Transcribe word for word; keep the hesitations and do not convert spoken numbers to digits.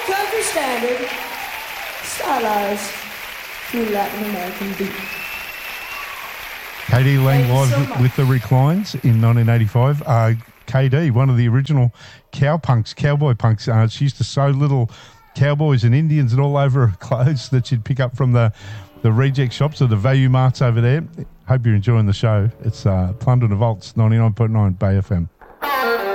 country standard, stylized to Latin American beat. K D Lang Thank you live so with- much. with the Reclines in nineteen eighty-five. Uh, K D, one of the original cow punks, cowboy punks. Uh, she used to sew little cowboys and Indians and all over her clothes that she'd pick up from the, the reject shops or the value marts over there. Hope you're enjoying the show. It's uh, Plunder the Vaults, ninety-nine point nine Bay F M.